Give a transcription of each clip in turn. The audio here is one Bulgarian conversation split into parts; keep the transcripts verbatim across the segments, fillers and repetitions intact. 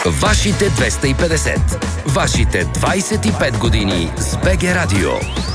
Вашите двеста и петдесет. Вашите двайсет и пет години с БГ Радио.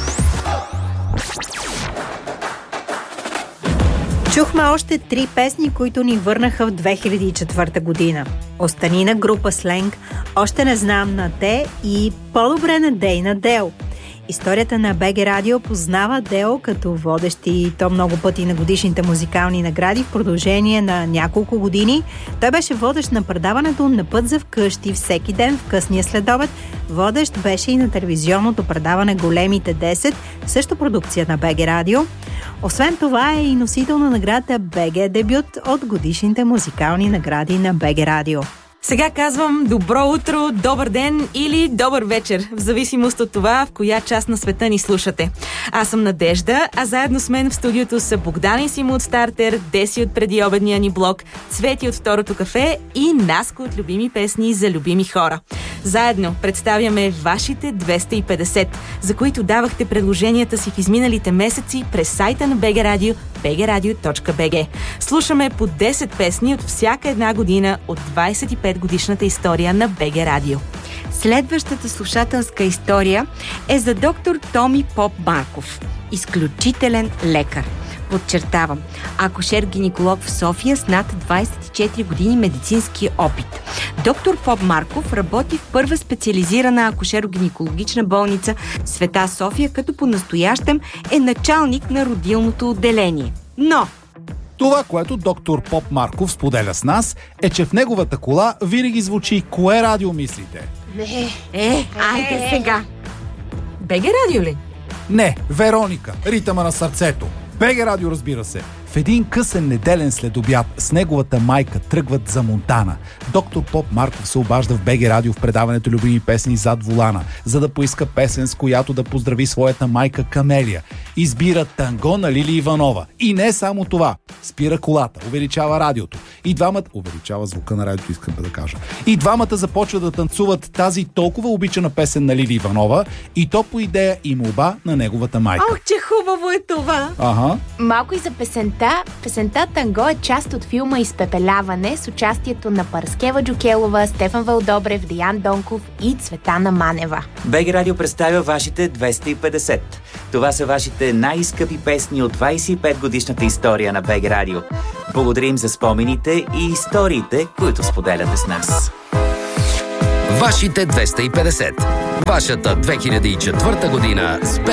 Чухме още три песни, които ни върнаха в две хиляди и четвърта година. Остани на група Сленг, Още не знам на те и По-добре на Дей на Дел. Историята на БГ Радио познава Дел като водещ и то много пъти на годишните музикални награди в продължение на няколко години. Той беше водещ на предаването На път за вкъщи всеки ден в късния следобед. Водещ беше и на телевизионното предаване Големите десет, също продукция на БГ Радио. Освен това е и носител на наградата БГ Дебют от годишните музикални награди на БГ Радио. Сега казвам добро утро, добър ден или добър вечер, в зависимост от това в коя част на света ни слушате. Аз съм Надежда, а заедно с мен в студиото са Богдан и Симо от Стартер, Деси от преди обедния ни блок, Цвети от Второто кафе и Наско от Любими песни за любими хора. Заедно представяме вашите двеста и петдесет, за които давахте предложенията си в изминалите месеци през сайта на БГ Радио, би джи радио точка би джи. Слушаме по десет песни от всяка една година от двайсет и пет годишната история на БГ Радио. Следващата слушателска история е за доктор Томи Поп Марков. Изключителен лекар. Подчертавам, акушер-гинеколог в София с над двайсет и четири години медицински опит. Доктор Поп Марков работи в първа специализирана акушеро-гинекологична болница Света София, като по-настоящем е началник на родилното отделение. Но това, което доктор Поп Марков споделя с нас, е, че в неговата кола винаги звучи кое радио мислите? Не. Е, айде сега. БГ Радио ли? Не, Вероника, ритъма на сърцето. БГ Радио, разбира се. В един късен неделен следобяд с неговата майка тръгват за Монтана. Доктор Поп Марков се обажда в БГ Радио в предаването Любими песни зад волана, за да поиска песен, с която да поздрави своята майка Камелия. Избира танго на Лили Иванова. И не само това. Спира колата, увеличава радиото. И двамата... Увеличава звука на радиото, искам да кажа. И двамата започват да танцуват тази толкова обичана песен на Лили Иванова, и то по идея и молба на неговата майка. Ох, че хубаво е това! Ага. Малко и за песента. Песента Танго е част от филма Изпепеляване с участието на Параскева Джукелова, Стефан Вълдобрев, Деян Донков и Цветана Манева. БГ Радио представя вашите двеста и петдесет. Това са вашите най-скъпи песни от двайсет и пет годишната история на БГ Радио. Благодарим за спомените и историите, които споделяте с нас. Вашите двеста и петдесет. Вашата две хиляди и четвърта година с